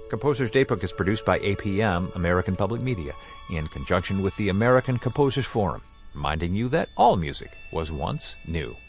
Composer's Daybook is produced by APM, American Public Media, in conjunction with the American Composers Forum, reminding you that all music was once new.